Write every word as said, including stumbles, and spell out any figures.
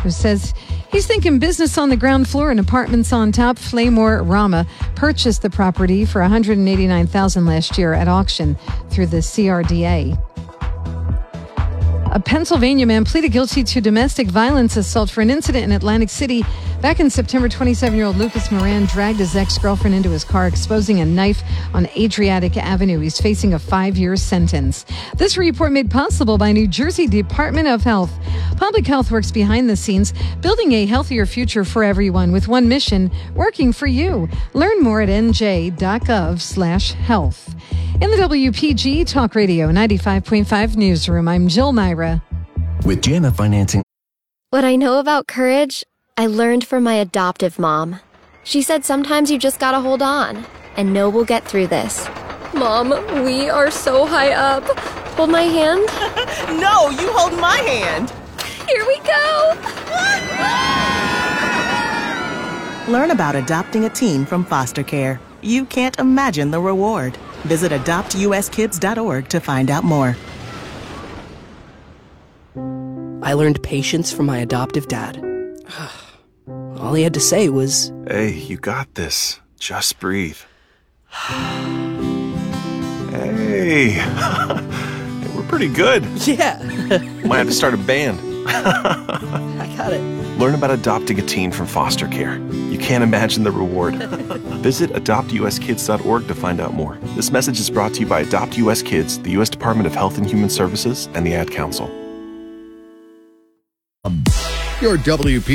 who says he's thinking business on the ground floor and apartments on top. Flamor Rama purchased the property for one hundred eighty-nine thousand dollars last year at auction through the C R D A. A Pennsylvania man pleaded guilty to domestic violence assault for an incident in Atlantic City. Back in September, twenty-seven-year-old Lucas Moran dragged his ex-girlfriend into his car, exposing a knife on Adriatic Avenue. He's facing a five-year sentence. This report made possible by New Jersey Department of Health. Public Health works behind the scenes, building a healthier future for everyone with one mission, working for you. Learn more at n j dot gov slash health. In the W P G Talk Radio ninety-five point five newsroom, I'm Jill Myra. With Jana Financing. What I know about courage, I learned from my adoptive mom. She said sometimes you just gotta hold on and know we'll get through this. Mom, we are so high up. Hold my hand. No, you hold my hand. Here we go. Learn about adopting a teen from foster care. You can't imagine the reward. Visit adopt u s kids dot org to find out more. I learned patience from my adoptive dad. All he had to say was, "Hey, you got this. Just breathe." Hey, we're pretty good. yeah. Might have to start a band. I got it. Learn about adopting a teen from foster care. You can't imagine the reward. Visit adopt u s kids dot org to find out more. This message is brought to you by Adopt U S Kids, the U S Department of Health and Human Services, and the Ad Council. Your W P